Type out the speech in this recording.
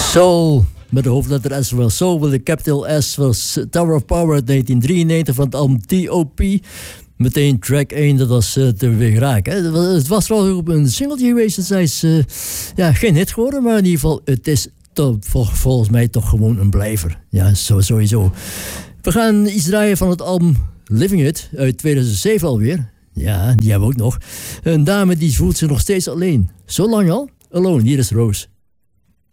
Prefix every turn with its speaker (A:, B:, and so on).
A: Soul, met de hoofdletter S van Soul, met de capital S was Tower of Power uit 1993 van het album T.O.P. Meteen track 1, dat was te weer raak. Hè? Het was wel op een singeltje geweest, dus hij is geen hit geworden, maar in ieder geval, het is volgens mij toch gewoon een blijver. Ja, sowieso. We gaan iets draaien van het album Living It uit 2007 alweer. Ja, die hebben we ook nog. Een dame die voelt zich nog steeds alleen. Zo lang al? Alone, hier is Rose.